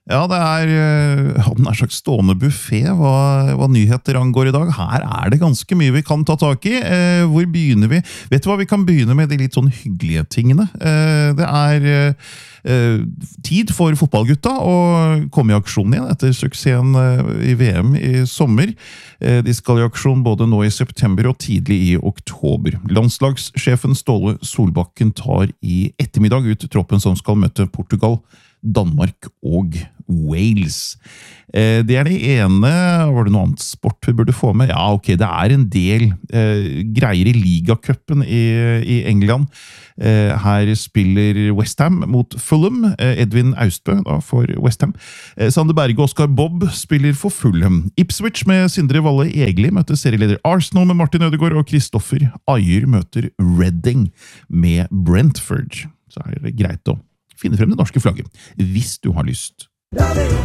Ja, det hadde nær sagt stående buffet hva nyheter angår i dag. Her det ganske mye vi kan ta tak i. Hvor begynner vi? Vet du hva, vi kan begynne med de litt sånn hyggelige tingene. Det tid for fotballgutta å komme i aksjon igjen etter suksessen i VM i sommer. De skal i aksjon både nå i september og tidlig i oktober. Landslagssjefen Ståle Solbakken tar i ettermiddag ut troppen som skal møte Portugal, Danmark og Wales. Det det ene. Var det noe annet sport vi burde få med? Ja, ok, det en del greier i ligacupen i England. Her spiller West Ham mot Fulham. Edvin Austbø da, for West Ham. Sander Berge og Oscar Bobb spiller for Fulham. Ipswich med Sindre Valle Egli møter serieleder Arsenal med Martin Ødegaard, og Kristoffer Ayer møter Reading med Brentford. Så det greit å finne frem det norske flagget, hvis du har lyst.